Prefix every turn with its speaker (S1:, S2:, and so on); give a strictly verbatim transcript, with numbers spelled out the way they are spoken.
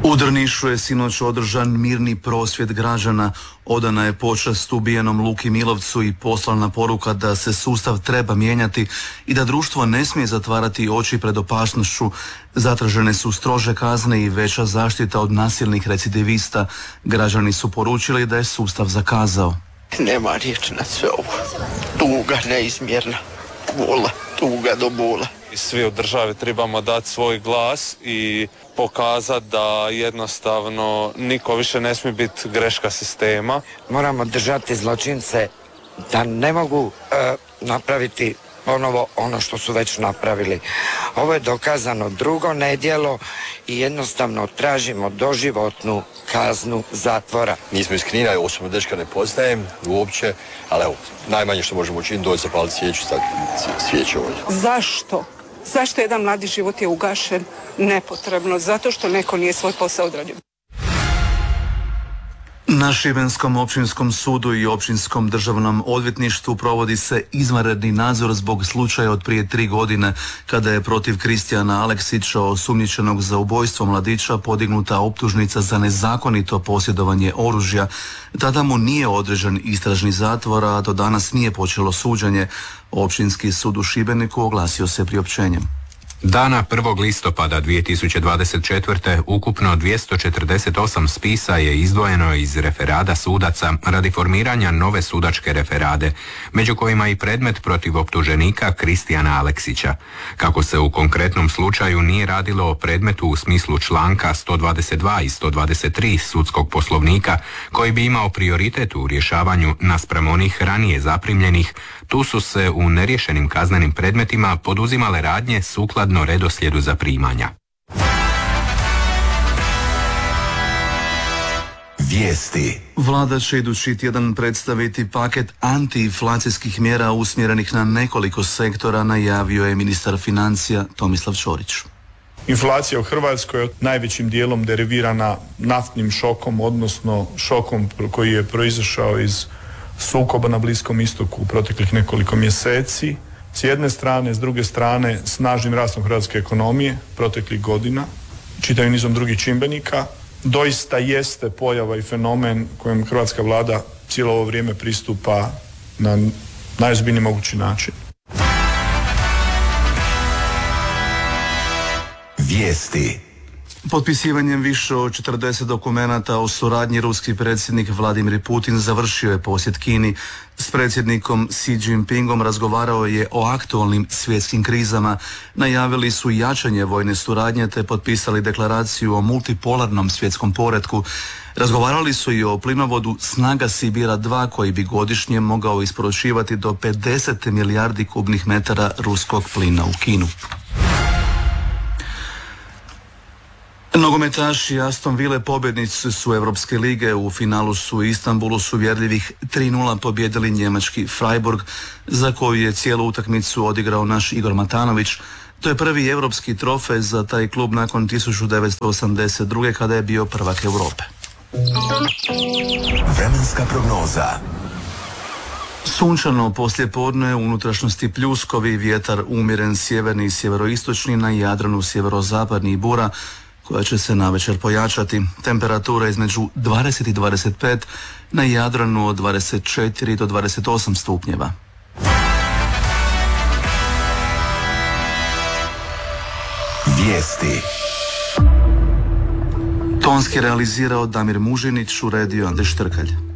S1: U Drnišu je sinoć održan mirni prosvjed građana, odana je počast ubijenom Luki Milovcu i poslana poruka da se sustav treba mijenjati i da društvo ne smije zatvarati oči pred opasnošću. Zatražene su strože kazne i veća zaštita od nasilnih recidivista. Građani su poručili da je sustav zakazao.
S2: Nema riječi na sve ovo. Tuga neizmjerna, bola, tuga do bola.
S3: Svi u državi trebamo dati svoj glas i pokazati da jednostavno niko više ne smije biti greška sistema.
S4: Moramo držati zločince da ne mogu e, napraviti ponovo ono što su već napravili. Ovo je dokazano drugo nedjelo i jednostavno tražimo doživotnu kaznu zatvora.
S5: Nismo iz Knina, osobno dečka ne poznajem uopće, ali evo, najmanje što možemo učiniti doći zapaliti svijeću, svijeću ovdje.
S6: Zašto? Zašto jedan mladi život je ugašen nepotrebno? Zato što neko nije svoj posao odradio.
S1: Na Šibenskom općinskom sudu i općinskom državnom odvjetništvu provodi se izvanredni nadzor zbog slučaja od prije tri godine kada je protiv Kristijana Aleksića, osumnjičenog za ubojstvo mladića, podignuta optužnica za nezakonito posjedovanje oružja. Tada mu nije određen istražni zatvor, a do danas nije počelo suđenje. Općinski sud u Šibeniku oglasio se priopćenjem.
S7: Dana prvog listopada dvije tisuće dvadeset četvrte. ukupno dvjesto četrdeset osam spisa je izdvojeno iz referada sudaca radi formiranja nove sudačke referade, među kojima i predmet protiv optuženika Kristijana Aleksića. Kako se u konkretnom slučaju nije radilo o predmetu u smislu članka sto dvadeset dva i sto dvadeset tri sudskog poslovnika, koji bi imao prioritet u rješavanju naspram onih ranije zaprimljenih, tu su se u neriješenim kaznenim predmetima poduzimale radnje sukladno redoslijedu zaprimanja.
S1: Vijesti. Vlada će idući tjedan predstaviti paket antiinflacijskih mjera usmjerenih na nekoliko sektora, najavio je ministar financija Tomislav Ćorić.
S8: Inflacija u Hrvatskoj je najvećim dijelom derivirana naftnim šokom, odnosno šokom koji je proizašao iz sukoba na Bliskom istoku u proteklih nekoliko mjeseci. S jedne strane, s druge strane, snažnim rastom hrvatske ekonomije proteklih godina, čitavim nizom drugih čimbenika, doista jeste pojava i fenomen kojem hrvatska vlada cijelo ovo vrijeme pristupa na najozbiljniji mogući način.
S1: Vijesti. Potpisivanjem više od četrdeset dokumenata o suradnji ruski predsjednik Vladimir Putin završio je posjet Kini. S predsjednikom Xi Jinpingom razgovarao je o aktualnim svjetskim krizama, najavili su jačanje vojne suradnje te potpisali deklaraciju o multipolarnom svjetskom poretku. Razgovarali su i o plinovodu Snaga Sibira dva koji bi godišnje mogao isporučivati do pedeset milijardi kubnih metara ruskog plina u Kinu. Nogometaši Aston Ville pobjednici su Europske lige. U finalu su u Istanbulu s uvjerljivih tri nula pobjedili njemački Freiburg, za koju je cijelu utakmicu odigrao naš Igor Matanović. To je prvi europski trofej za taj klub nakon tisuću devetsto osamdeset druge. kada je bio prvak Europe.
S9: Vremenska prognoza.
S1: Sunčano poslijepodne, u unutrašnjosti pljuskovi, vjetar umjeren sjeverni i sjeveroistočni, na Jadranu sjeverozapadni i bura, koja će se navečer pojačati. Temperatura između dvadeset i dvadeset pet, na Jadranu od dvadeset četiri do dvadeset osam stupnjeva.
S9: Vijesti.
S1: Tonski realizirao Damir Mužinić, uredio Ante Štrkalj.